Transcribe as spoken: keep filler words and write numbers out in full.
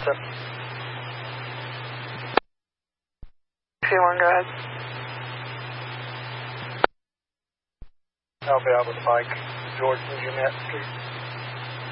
two one, go ahead. Help out with Mike, George and Jeanette Street.